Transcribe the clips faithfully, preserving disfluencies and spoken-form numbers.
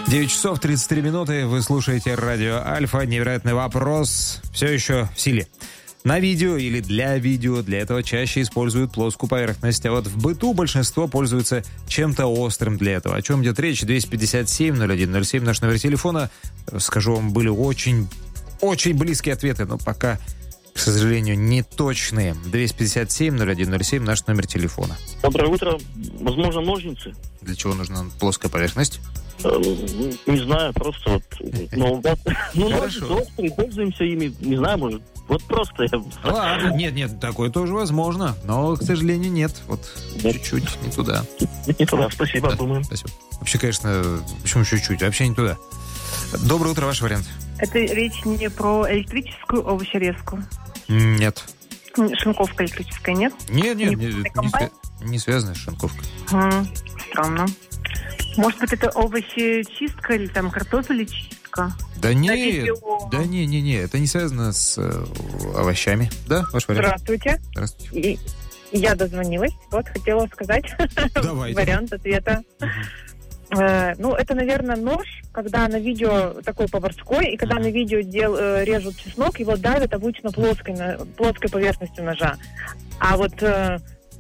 девять часов тридцать три минуты. Вы слушаете радио Альфа. Невероятный вопрос все еще в силе. На видео или для видео для этого чаще используют плоскую поверхность, а вот в быту большинство пользуются чем-то острым для этого. О чем идет речь? двести пятьдесят семь ноль один ноль семь наш номер телефона. Скажу вам, были очень, очень близкие ответы, но пока, к сожалению, не точные. двести пятьдесят семь ноль один ноль семь наш номер телефона. Доброе утро. Возможно, ножницы? Для чего нужна плоская поверхность? Не знаю, просто вот... Ну, ну ножницы острые, пользуемся ими, не знаю, может... Вот просто... Ладно, нет, нет, такое тоже возможно, но, к сожалению, нет. Вот чуть-чуть не туда. Не туда, спасибо, да, думаю. Спасибо. Вообще, конечно, почему чуть-чуть? Вообще не туда. Доброе утро, ваш вариант. Это речь не про электрическую овощерезку? Нет. Шинковка электрическая, нет? Нет, нет, не, не, не, свя- не связано с шинковкой. М-м, странно. Может быть, это овощечистка или там картофелечистка? Да не, да не, не, не, это не связано с э, овощами. Да, ваш вариант? Здравствуйте. Здравствуйте. И я дозвонилась, вот хотела сказать вариант ответа. Uh-huh. Э, ну, это, наверное, нож, когда на видео такой поварской, и когда uh-huh. на видео дел, э, режут чеснок, его давят обычно плоской, на, плоской поверхностью ножа. А вот э,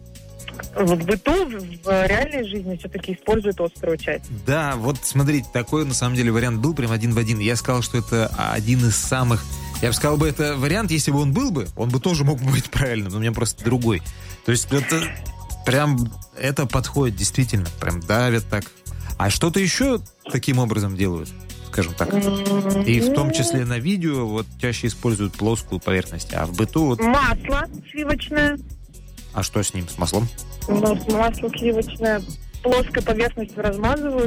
в быту, в реальной жизни все-таки используют острую часть. Да, вот смотрите, такой на самом деле вариант был прям один в один. Я сказал, что это один из самых... Я бы сказал бы, это вариант, если бы он был бы, он бы тоже мог быть правильным, но у меня просто другой. То есть это прям... Это подходит действительно, прям давят так. А что-то еще таким образом делают, скажем так. И в том числе на видео вот чаще используют плоскую поверхность, а в быту... Вот... Масло сливочное. А что с ним, с маслом? Ну, масло сливочное, плоской поверхностью размазывают.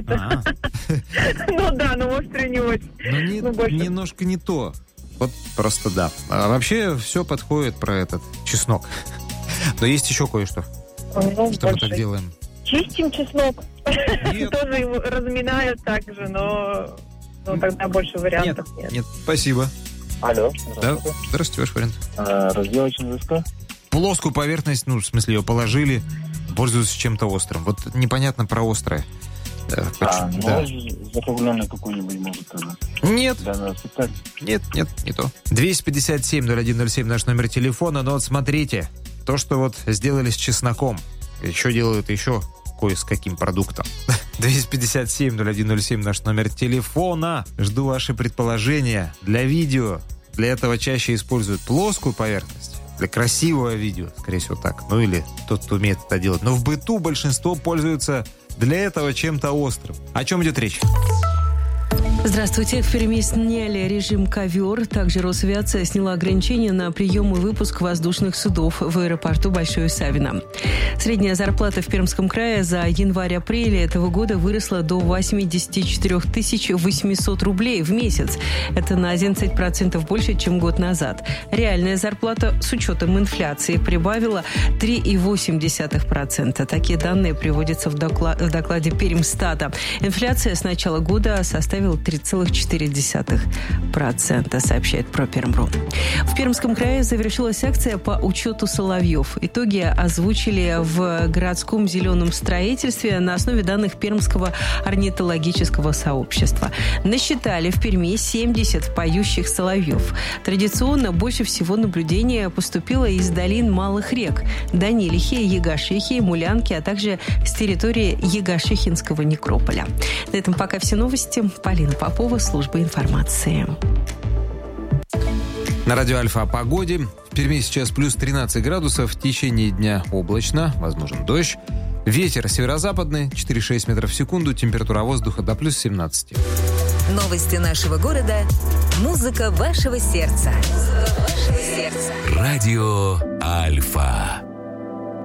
Ну да, но острый не очень. Ну, немножко не то. Вот просто да. А вообще все подходит про этот чеснок. Но есть еще кое-что. Что мы так делаем? Чистим чеснок. Тоже его разминают так же, но тогда больше вариантов нет. Нет, спасибо. Алло. Да, здравствуйте, ваш вариант. Разделочная доска? Плоскую поверхность, ну, в смысле, ее положили, пользуются чем-то острым. Вот непонятно про острое. Да, а, да. Закругленный какой-нибудь может тоже. Нет. Да, нет, нет, не то. двести пятьдесят семь ноль один ноль семь наш номер телефона. Но вот смотрите, то, что вот сделали с чесноком, еще делают еще кое с каким продуктом. двести пятьдесят семь ноль один ноль семь наш номер телефона. Жду ваши предположения. Для видео, для этого чаще используют плоскую поверхность. Для красивого видео, скорее всего, так. Ну или тот, кто умеет это делать. Но в быту большинство пользуются для этого чем-то острым. О чем идет речь? Здравствуйте. В Перми сняли режим ковер. Также Росавиация сняла ограничения на прием и выпуск воздушных судов в аэропорту Большое Савино. Средняя зарплата в Пермском крае за январь-апрель этого года выросла до восемьдесят четыре тысячи восемьсот рублей в месяц. Это на одиннадцать процентов больше, чем год назад. Реальная зарплата с учетом инфляции прибавила три целых восемь десятых процента. Такие данные приводятся в докладе Пермстата. Инфляция с начала года составила три целых четыре десятых процента, сообщает Пропермру. В Пермском крае завершилась акция по учету соловьев. Итоги озвучили в городском зеленом строительстве на основе данных Пермского орнитологического сообщества. Насчитали в Перми семьдесят поющих соловьев. Традиционно больше всего наблюдения поступило из долин малых рек – Данилихи, Ягашихи, Мулянки, а также с территории Ягашихинского некрополя. На этом пока все новости. Полина Попова, служба информации. На радио Альфа о погоде. В Перми сейчас плюс тринадцать градусов. В течение дня облачно, возможен дождь. Ветер северо-западный, четыре шесть метров в секунду. Температура воздуха до плюс семнадцать. Новости нашего города. Музыка вашего сердца. Радио Альфа.